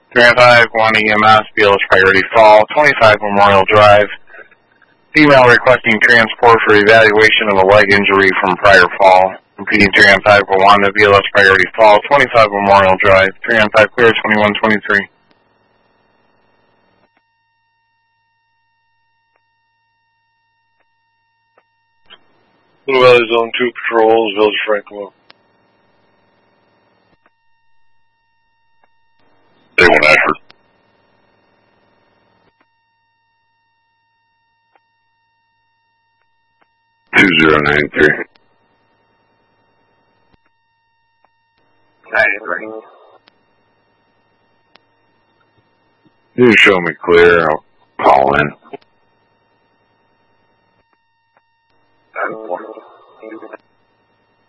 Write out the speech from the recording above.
305, 1 EMS, BLS Priority Fall, 25 Memorial Drive. Female requesting transport for evaluation of a leg injury from prior fall. Repeating 305, Rwanda, BLS Priority Fall, 25 Memorial Drive. 305 clear, 2123. Little Valley Zone 2 patrols, Village Franklin. Day 1 Ashford. Two 093. 93. You show me clear, I'll call in.